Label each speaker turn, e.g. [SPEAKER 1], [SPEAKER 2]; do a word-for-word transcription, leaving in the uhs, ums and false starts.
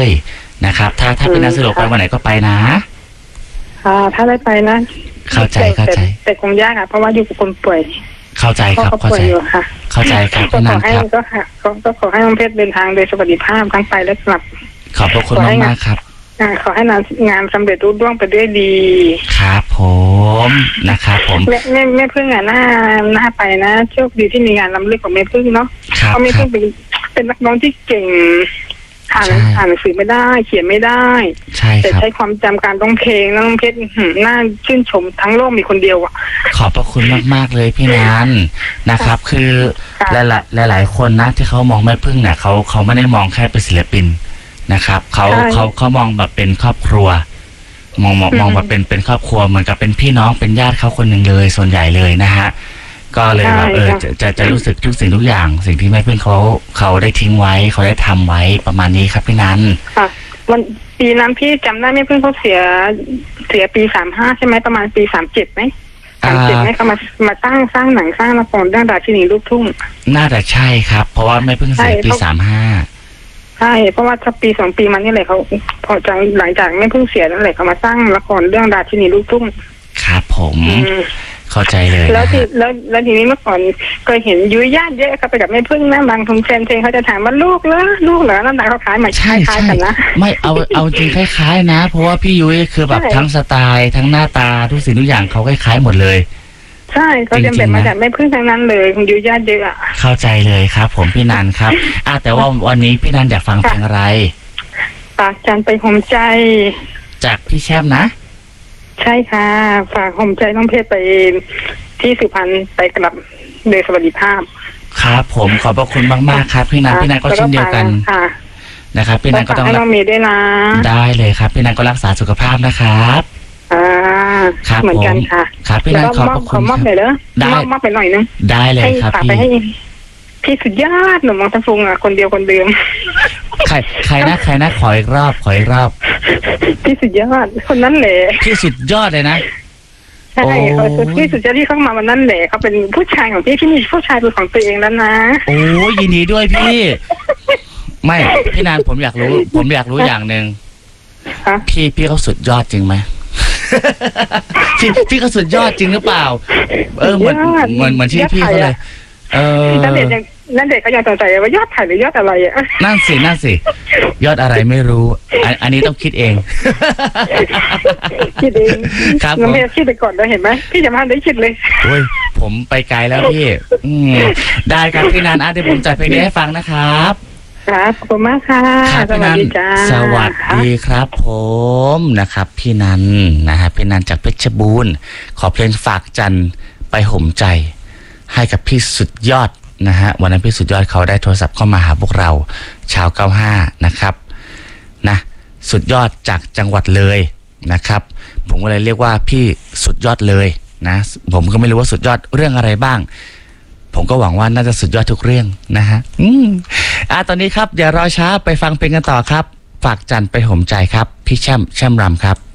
[SPEAKER 1] เลยนะครับถ้าถ้าเป็นนักสะดวกไปวันไหนก็ไปนะ
[SPEAKER 2] ค่ะถ้าได้ไปนะ
[SPEAKER 1] เข้าใจเข้าใจ
[SPEAKER 2] แต่คงยากอ่ะเพราะว่าอยู่กับคนป่วย
[SPEAKER 1] เข้าใจครับเข้าใจเข้าใจครับพี่นันครับ
[SPEAKER 2] ก็ก็ขอให้น้องเพชรเดินทางโดยสวัสดิภาพทั้งไปและกลับ
[SPEAKER 1] ขอบพระคุณมากมากครับ
[SPEAKER 2] ขอให้งานงานสำเร็จรุ่งเรืองไปด้วยดี
[SPEAKER 1] ครับผมนะครับผม
[SPEAKER 2] แม่แม่แม่พึ่งอ่ะหน้าหน้าไปนะโชคดีที่มีงานรำลึกของแม่พึ่งเนาะเพราะแม่พึ่งเป็นเป็นนักร้องที่เก่งอ่านอ่านหนังสือไม่ได้เขียนไม่ได้แต่ใช้ความจำการร้องเพลงน้องเพชรน่าชื่นชมทั้งโลกมีคนเดียวอ่ะ
[SPEAKER 1] ขอบพระคุณมากๆเลยพี่นันนะครับคือหลายๆหลายๆคนนะที่เขามองแม่พึ่งเนี่ยเขาเขาไม่ได้มองแค่เป็นศิลปินนะครับเขาเขาเขามองแบบเป็นครอบครัวมองมองมองแบบเป็นเป็นครอบครัวเหมือนกับเป็นพี่น้องเป็นญาติเขาคนหนึ่งเลยส่วนใหญ่เลยนะฮะก็เลยว่าเออจะจะจะรู้สึกทุกสิ่งทุกอย่างสิ่งที่แม่พึ่งเขาเขาได้ทิ้งไว้เขาได้ทำไว้ประมาณนี้ครับพี่นัน
[SPEAKER 2] ค่ะวันปีนั้นพี่จำได้แม่พึ่งเขาเสียเสียปีสามห้าใช่ไหมประมาณปีสามเจ็ดไหมสามเจ็ดไหมเขามามาตั้งสร้างหนังสร้างละครเรื่องราชินีลูกทุ่ง
[SPEAKER 1] น่าจะใช่ครับเพราะว่าแม่พึ่งเสียปีสามห้า
[SPEAKER 2] ใช่เพราะว่าถ้าปีสองปีมันนี่แหละเขาพอจากหลังจากแม่พึ่งเสียนั่นแหละเขามาสร้างละครเรื่องราชินีลูกทุ่ง
[SPEAKER 1] ครับผมเข้าใจเลย
[SPEAKER 2] แล้วทีแล้วแล้วทีนี้เมื่อก่อนเคยเห็นยุ้ยญาติเยอะเขาไปกับแม่พึ่งนะบางทุงเซนเซนเขาจะถามว่าลูกเหรอลูกเหรอนั่นแต่เขาคล้ายเหมือนคล้ายกันนะ
[SPEAKER 1] ไม่เอาเอาจริงคล้ายๆนะเพราะว่าพี่ยุ้ยคือแบบทั้งสไตล์ทั้งหน้าตาทุกสิ่งทุกอย่างเขาคล้ายๆหมดเลย
[SPEAKER 2] ใช่เขาจะแบบมาจากแม่พึ่งทั้งนั้นเลยคุณยุ้ยญาติเยอะอ่ะ
[SPEAKER 1] เข้าใจเลยครับผมพี่นันครับอ่ะแต่ว่าวันนี้พี่นันอยากฟังเพลงอะไร
[SPEAKER 2] ฝากจันไปหอมใจ
[SPEAKER 1] จากพี่แชมป์นะ
[SPEAKER 2] ใช่ค่ะฝากหอมใจน้องเพชรไปที่สุพรรณไปกลับโดยสวัสดิภาพ
[SPEAKER 1] ครับผมขอบพระคุณมากๆครับพี่นันพี่นันก็เช่นเดียวกันนะครับพี่นันก็ต้อง
[SPEAKER 2] ให้น้องเมย์ด้วยนะ
[SPEAKER 1] ได้เลยครับพี่นันก็รักษาสุขภาพนะครับ
[SPEAKER 2] อ่า
[SPEAKER 1] ครับ
[SPEAKER 2] เหมือนกันค่ะ
[SPEAKER 1] ครับพี่นันขอบพระคุณ
[SPEAKER 2] มอบไปเลยได้มอบไปหน่อยนึง
[SPEAKER 1] ได้เลยครับพี่
[SPEAKER 2] พี่สุดยอดหนุ่มมองตะฟุงอ่ะคนเดียวคนเดิม
[SPEAKER 1] ใครใครนะใครนะขออีกรอบขออีกรอบ
[SPEAKER 2] พี่สุดยอดคนนั้นแหละ
[SPEAKER 1] พี่สุดยอดเลยนะ
[SPEAKER 2] ใช่เขาพี่สุดยอดที่เข้ามาวันนั้นแหละเขาเป็นผู้ชายของพี่พี่มีผู้ชายเป็นของตัวเองแล้วนะ
[SPEAKER 1] โอ้ยินดีด้วยพี่ไม่พี่นานผมอยากรู้ผมอยากรู้อย่างหนึ่งพี่พี่เขาสุดยอดจริงไหมพี่พี่เขาสุดยอดจริงหรือเปล่าเออเหมือนเหมือนเหมือนที่พี่เขาเลยเออ
[SPEAKER 2] นั่นเด็กยังนั่นเด็กเขายังสงสัยว่ายอดถ่ายหรือยอดอะไรอ่ะ
[SPEAKER 1] นั่นสินั่นสิยอดอะไรไม่รู้อันนี้ต้องคิดเอง
[SPEAKER 2] คิดเองครับผมคิดไปก่อนแล้วเห็นไหมพี่จะมาได้คิดเลย
[SPEAKER 1] โอ้ยผมไปไกลแล้วพี่ได้ครับพี่นันอ่ะเดี๋ยวผมจัดเพลงนี้ให้ฟังนะครับ
[SPEAKER 2] ครับขอบคุณมากค่ะ
[SPEAKER 1] สวัสดีจ้าสวัสดีครับผมนะครับพี่นันนะฮะพี่นันจากเพชรบูรณ์ขอเพลงฝากจันไปห่มใจให้กับพี่สุดยอดนะฮะวันนั้นพี่สุดยอดเขาได้โทรศัพท์เข้ามาหาพวกเราชาวเก้าห้านะครับนะสุดยอดจากจังหวัดเลยนะครับผมก็เลยเรียกว่าพี่สุดยอดเลยนะผมก็ไม่รู้ว่าสุดยอดเรื่องอะไรบ้างผมก็หวังว่าน่าจะสุดยอดทุกเรื่องนะฮะอืมอ่ะตอนนี้ครับอย่ารอช้าไปฟังเพลงกันต่อครับฝากจันไปห่มใจครับพี่แช่มแช่มรำครับ